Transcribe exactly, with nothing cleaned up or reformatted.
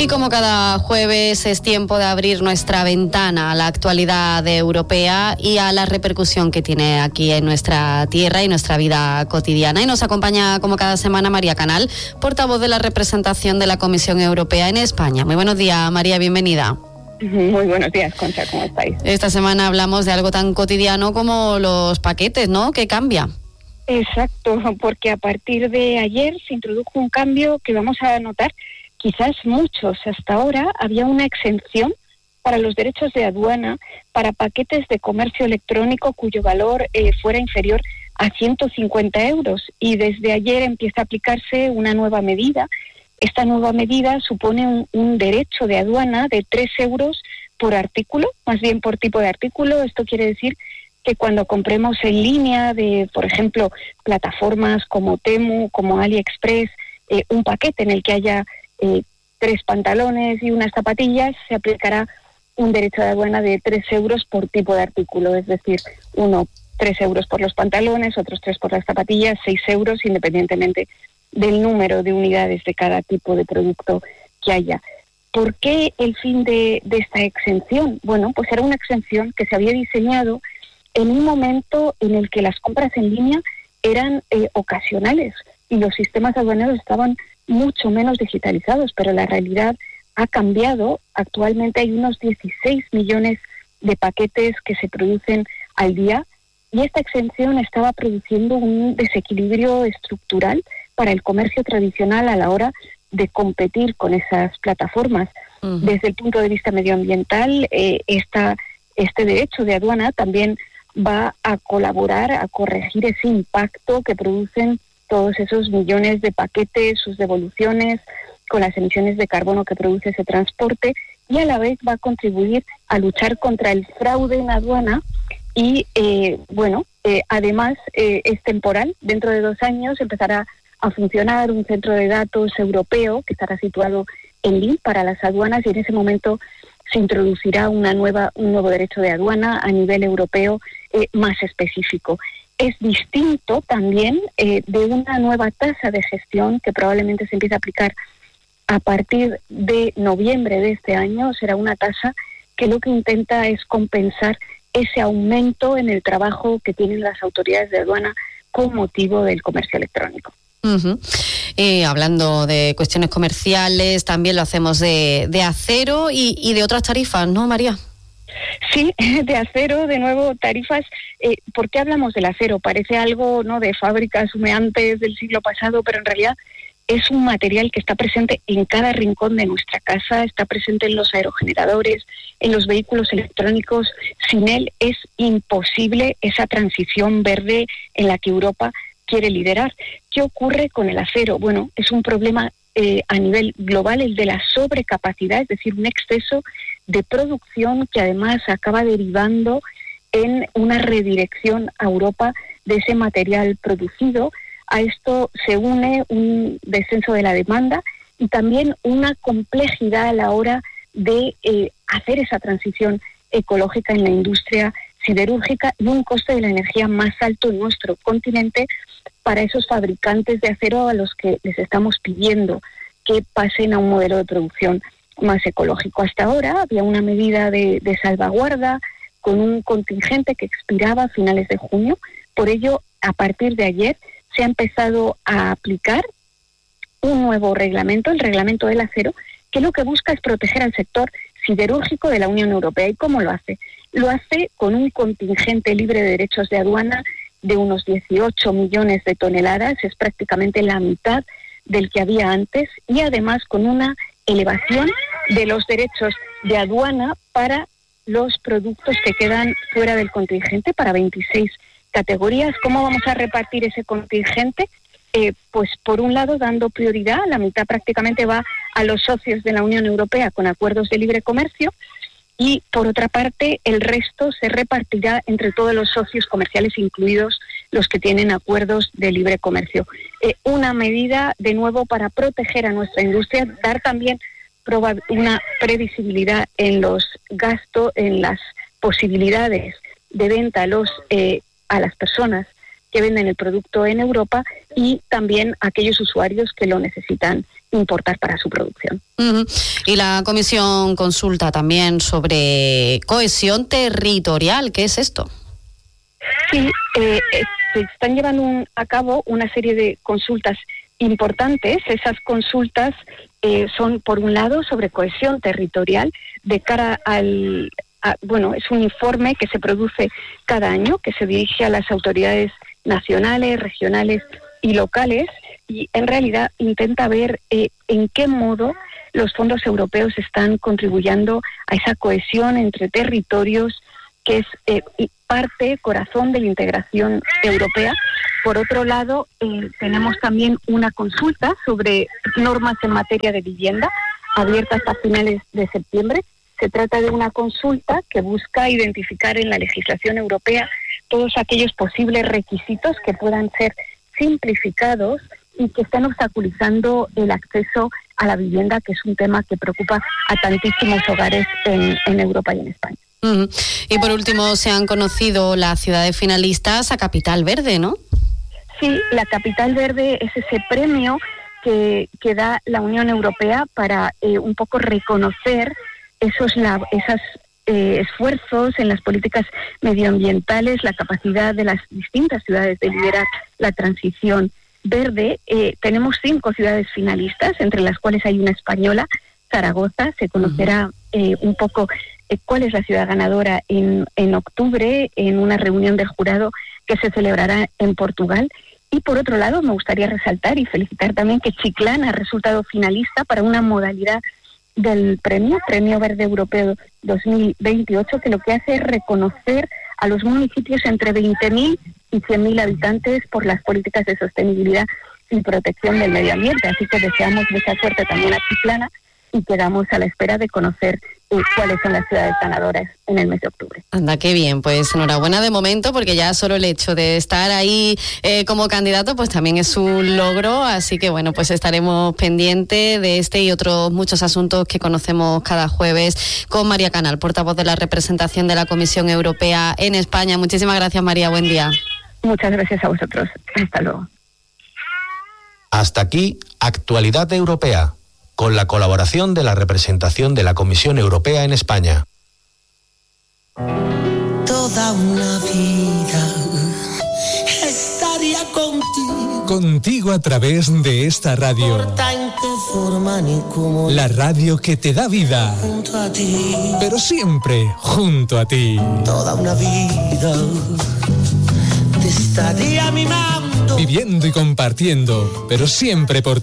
Y como cada jueves es tiempo de abrir nuestra ventana a la actualidad europea y a la repercusión que tiene aquí en nuestra tierra y nuestra vida cotidiana. Y nos acompaña como cada semana María Canal, portavoz de la representación de la Comisión Europea en España. Muy buenos días, María, bienvenida. Muy buenos días, Concha, ¿cómo estáis? Esta semana hablamos de algo tan cotidiano como los paquetes, ¿no? ¿Qué cambia? Exacto, porque a partir de ayer se introdujo un cambio que vamos a notar. Quizás muchos. Hasta ahora había una exención para los derechos de aduana para paquetes de comercio electrónico cuyo valor eh, fuera inferior a ciento cincuenta euros. Y desde ayer empieza a aplicarse una nueva medida. Esta nueva medida supone un, un derecho de aduana de tres euros por artículo, más bien por tipo de artículo. Esto quiere decir que cuando compremos en línea de, por ejemplo, plataformas como Temu, como AliExpress, eh, un paquete en el que haya Eh, tres pantalones y unas zapatillas, se aplicará un derecho de aduana de tres euros por tipo de artículo, es decir, uno, tres euros por los pantalones, otros tres por las zapatillas, seis euros independientemente del número de unidades de cada tipo de producto que haya. ¿Por qué el fin de, de esta exención? Bueno, pues era una exención que se había diseñado en un momento en el que las compras en línea eran eh, ocasionales y los sistemas aduaneros estaban mucho menos digitalizados, pero la realidad ha cambiado. Actualmente hay unos dieciséis millones de paquetes que se producen al día y esta exención estaba produciendo un desequilibrio estructural para el comercio tradicional a la hora de competir con esas plataformas. Uh-huh. Desde el punto de vista medioambiental, eh, esta, este derecho de aduana también va a colaborar a corregir ese impacto que producen todos esos millones de paquetes, sus devoluciones, con las emisiones de carbono que produce ese transporte, y a la vez va a contribuir a luchar contra el fraude en aduana y, eh, bueno, eh, además eh, es temporal. Dentro de dos años empezará a funcionar un centro de datos europeo que estará situado en Lille para las aduanas y en ese momento se introducirá una nueva, un nuevo derecho de aduana a nivel europeo eh, más específico. Es distinto también eh, de una nueva tasa de gestión que probablemente se empiece a aplicar a partir de noviembre de este año. Será una tasa que lo que intenta es compensar ese aumento en el trabajo que tienen las autoridades de aduana con motivo del comercio electrónico. Uh-huh. Eh, hablando de cuestiones comerciales, también lo hacemos de, de acero y, y de otras tarifas, ¿no, María? Sí, de acero, de nuevo, tarifas. Eh, ¿Por qué hablamos del acero? Parece algo, ¿no?, de fábricas humeantes del siglo pasado, pero en realidad es un material que está presente en cada rincón de nuestra casa, está presente en los aerogeneradores, en los vehículos electrónicos. Sin él es imposible esa transición verde en la que Europa quiere liderar. ¿Qué ocurre con el acero? Bueno, es un problema eh, a nivel global, el de la sobrecapacidad, es decir, un exceso de producción que además acaba derivando en una redirección a Europa de ese material producido. A esto se une un descenso de la demanda y también una complejidad a la hora de eh, hacer esa transición ecológica en la industria siderúrgica y un coste de la energía más alto en nuestro continente para esos fabricantes de acero a los que les estamos pidiendo que pasen a un modelo de producción más ecológico. Hasta ahora había una medida de, de salvaguarda con un contingente que expiraba a finales de junio. Por ello, a partir de ayer se ha empezado a aplicar un nuevo reglamento, el reglamento del acero, que lo que busca es proteger al sector siderúrgico de la Unión Europea. ¿Y cómo lo hace? Lo hace con un contingente libre de derechos de aduana de unos dieciocho millones de toneladas, es prácticamente la mitad del que había antes, y además con una elevación de los derechos de aduana para los productos que quedan fuera del contingente, para veintiséis categorías. ¿Cómo vamos a repartir ese contingente? Eh, pues por un lado dando prioridad, la mitad prácticamente va a los socios de la Unión Europea con acuerdos de libre comercio, y por otra parte el resto se repartirá entre todos los socios comerciales, incluidos los que tienen acuerdos de libre comercio. Eh, una medida de nuevo para proteger a nuestra industria, dar también proba- una previsibilidad en los gastos, en las posibilidades de venta a los eh, a las personas que venden el producto en Europa y también a aquellos usuarios que lo necesitan importar para su producción. Uh-huh. Y la Comisión consulta también sobre cohesión territorial. ¿Qué es esto? Sí, eh, eh, se están llevando un, a cabo una serie de consultas importantes. Esas consultas eh, son, por un lado, sobre cohesión territorial de cara al... A, bueno, es un informe que se produce cada año, que se dirige a las autoridades nacionales, regionales y locales, y en realidad intenta ver eh, en qué modo los fondos europeos están contribuyendo a esa cohesión entre territorios, que es eh, parte, corazón de la integración europea. Por otro lado, eh, tenemos también una consulta sobre normas en materia de vivienda, abierta hasta finales de septiembre. Se trata de una consulta que busca identificar en la legislación europea todos aquellos posibles requisitos que puedan ser simplificados y que están obstaculizando el acceso a la vivienda, que es un tema que preocupa a tantísimos hogares en, en Europa y en España. Uh-huh. Y por último, se han conocido las ciudades finalistas a Capital Verde, ¿no? Sí, la Capital Verde es ese premio que, que da la Unión Europea para eh, un poco reconocer esos la, esas eh, esfuerzos en las políticas medioambientales, la capacidad de las distintas ciudades de liderar la transición verde. Eh, tenemos cinco ciudades finalistas, entre las cuales hay una española, Zaragoza. Se conocerá eh, un poco eh, cuál es la ciudad ganadora en, en octubre, en una reunión del jurado que se celebrará en Portugal. Y por otro lado, me gustaría resaltar y felicitar también que Chiclana ha resultado finalista para una modalidad del premio, Premio Verde Europeo dos mil veintiocho, que lo que hace es reconocer a los municipios entre veinte mil y cien mil habitantes por las políticas de sostenibilidad y protección del medio ambiente. Así que deseamos mucha suerte también a Chiclana y quedamos a la espera de conocer eh, cuáles son las ciudades ganadoras en el mes de octubre. Anda, qué bien, pues enhorabuena de momento, porque ya solo el hecho de estar ahí eh, como candidato pues también es un logro, así que bueno, pues estaremos pendientes de este y otros muchos asuntos que conocemos cada jueves con María Canal, portavoz de la representación de la Comisión Europea en España. Muchísimas gracias, María, buen día. Muchas gracias a vosotros, hasta luego. Hasta aquí, Actualidad Europea, con la colaboración de la representación de la Comisión Europea en España. Toda una vida estaría contigo. Contigo a través de esta radio. En qué forma ni cómo. La radio que te da vida. Junto a ti. Pero siempre junto a ti. Toda una vida te estaría mimando. Viviendo y compartiendo, pero siempre por ti.